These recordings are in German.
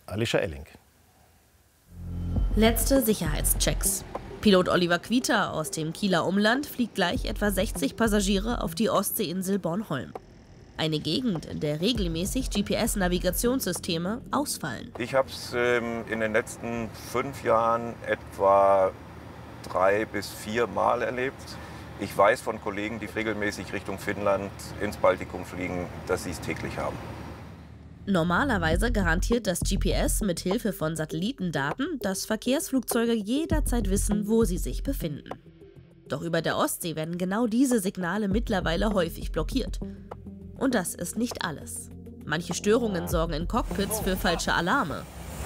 Alicia Elling. Letzte Sicherheitschecks. Pilot Oliver Quieter aus dem Kieler Umland fliegt gleich etwa 60 Passagiere auf die Ostseeinsel Bornholm. Eine Gegend, in der regelmäßig GPS-Navigationssysteme ausfallen. Ich habe es in den letzten 5 Jahren etwa 3 bis 4 Mal erlebt. Ich weiß von Kollegen, die regelmäßig Richtung Finnland ins Baltikum fliegen, dass sie es täglich haben. Normalerweise garantiert das GPS mit Hilfe von Satellitendaten, dass Verkehrsflugzeuge jederzeit wissen, wo sie sich befinden. Doch über der Ostsee werden genau diese Signale mittlerweile häufig blockiert. Und das ist nicht alles. Manche Störungen sorgen in Cockpits für falsche Alarme.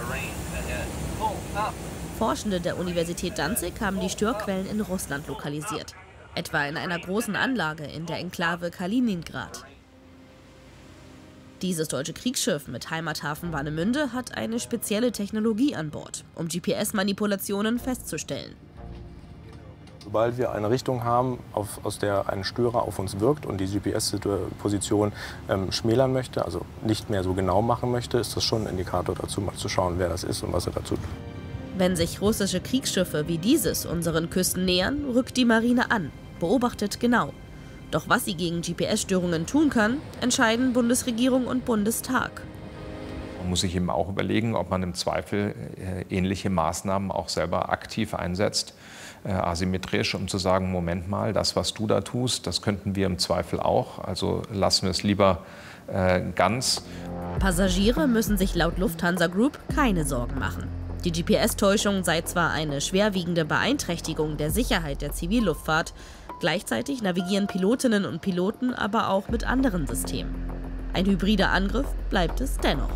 Forschende der Universität Danzig haben die Störquellen in Russland lokalisiert. Etwa in einer großen Anlage in der Enklave Kaliningrad. Dieses deutsche Kriegsschiff mit Heimathafen Warnemünde hat eine spezielle Technologie an Bord, um GPS-Manipulationen festzustellen. Sobald wir eine Richtung haben, aus der ein Störer auf uns wirkt und die GPS-Position schmälern möchte, also nicht mehr so genau machen möchte, ist das schon ein Indikator dazu, mal zu schauen, wer das ist und was er dazu tut. Wenn sich russische Kriegsschiffe wie dieses unseren Küsten nähern, rückt die Marine an, beobachtet genau. Doch was sie gegen GPS-Störungen tun kann, entscheiden Bundesregierung und Bundestag. Man muss sich eben auch überlegen, ob man im Zweifel ähnliche Maßnahmen auch selber aktiv einsetzt, asymmetrisch, um zu sagen, Moment mal, das, was du da tust, das könnten wir im Zweifel auch, also lassen wir es lieber ganz. Passagiere müssen sich laut Lufthansa Group keine Sorgen machen. Die GPS-Täuschung sei zwar eine schwerwiegende Beeinträchtigung der Sicherheit der Zivilluftfahrt, gleichzeitig navigieren Pilotinnen und Piloten aber auch mit anderen Systemen. Ein hybrider Angriff bleibt es dennoch.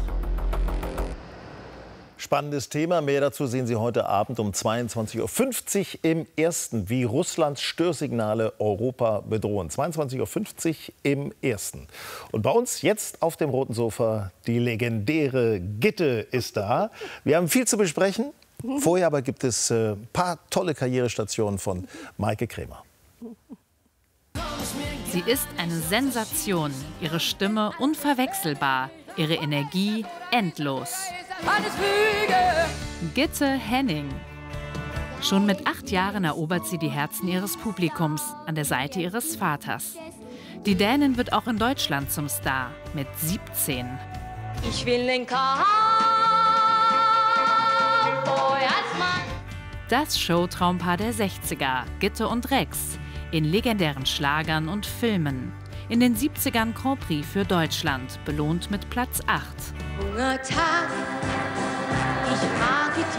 Spannendes Thema. Mehr dazu sehen Sie heute Abend um 22:50 Uhr im Ersten, wie Russlands Störsignale Europa bedrohen. 22:50 Uhr im Ersten. Und bei uns jetzt auf dem roten Sofa die legendäre Gitte ist da. Wir haben viel zu besprechen. Vorher aber gibt es ein paar tolle Karrierestationen von Maike Krämer. Sie ist eine Sensation. Ihre Stimme unverwechselbar. Ihre Energie endlos. Gitte Henning. Schon mit 8 Jahren erobert sie die Herzen ihres Publikums an der Seite ihres Vaters. Die Dänin wird auch in Deutschland zum Star mit 17. Ich will den Cowboy als Mann. Das Showtraumpaar der 60er, Gitte und Rex, in legendären Schlagern und Filmen. In den 70ern Grand Prix für Deutschland, belohnt mit Platz 8. Junger Tag, ich frage dich,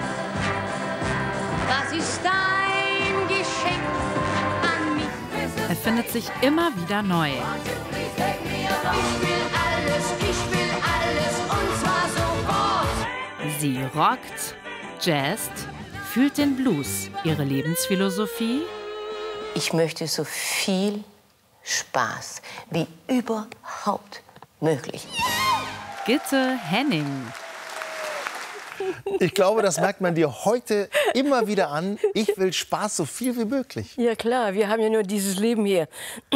was ist dein Geschenk an mich? Er findet sich immer wieder neu. Ich will alles und zwar sofort. Sie rockt, jazzt, fühlt den Blues. Ihre Lebensphilosophie? Ich möchte so viel Spaß wie überhaupt möglich. Gitte Henning. Ich glaube, das merkt man dir heute immer wieder an. Ich will Spaß so viel wie möglich. Ja klar, wir haben ja nur dieses Leben hier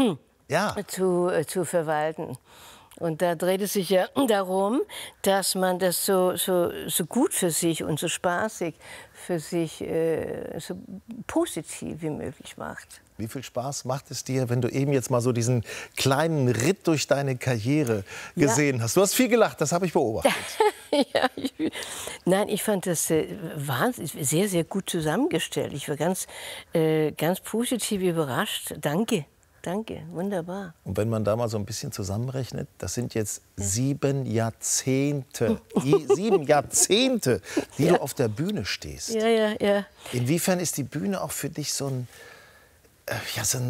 zu verwalten. Und da dreht es sich ja darum, dass man das so gut für sich und so spaßig für sich, so positiv wie möglich macht. Wie viel Spaß macht es dir, wenn du eben jetzt mal so diesen kleinen Ritt durch deine Karriere gesehen hast? Du hast viel gelacht, das habe ich beobachtet. Ja, nein, ich fand das wahnsinnig, sehr, sehr gut zusammengestellt. Ich war ganz positiv überrascht. Danke. Danke, wunderbar. Und wenn man da mal so ein bisschen zusammenrechnet, das sind jetzt 7 Jahrzehnte, 7 Jahrzehnte, die du auf der Bühne stehst. Ja. Inwiefern ist die Bühne auch für dich so ein